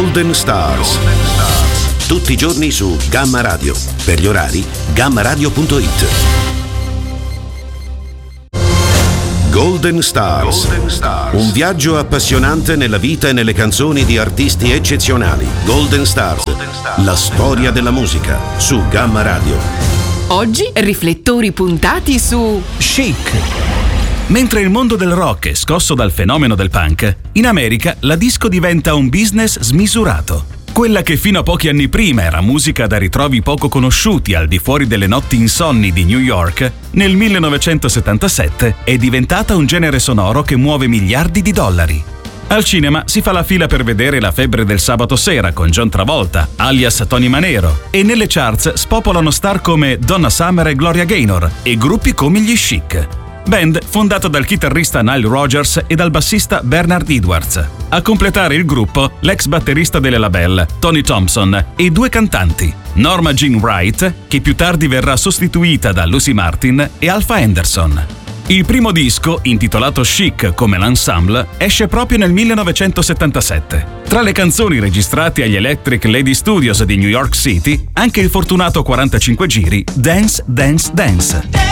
Golden Stars. Tutti i giorni su Gamma Radio. Per gli orari, gammaradio.it. Golden Stars. Un viaggio appassionante nella vita e nelle canzoni di artisti eccezionali. Golden Stars. La storia della musica su Gamma Radio. Oggi riflettori puntati su Chic. Mentre il mondo del rock è scosso dal fenomeno del punk, in America la disco diventa un business smisurato. Quella che fino a pochi anni prima era musica da ritrovi poco conosciuti al di fuori delle notti insonni di New York, nel 1977 è diventata un genere sonoro che muove miliardi di dollari. Al cinema si fa la fila per vedere La febbre del sabato sera con John Travolta, alias Tony Manero, e nelle charts spopolano star come Donna Summer e Gloria Gaynor e gruppi come gli Chic. Band fondata dal chitarrista Nile Rodgers e dal bassista Bernard Edwards. A completare il gruppo, l'ex batterista delle label, Tony Thompson, e due cantanti, Norma Jean Wright, che più tardi verrà sostituita da Lucy Martin, e Alpha Anderson. Il primo disco, intitolato Chic come l'ensemble, esce proprio nel 1977. Tra le canzoni registrate agli Electric Lady Studios di New York City, anche il fortunato 45 giri Dance, Dance, Dance.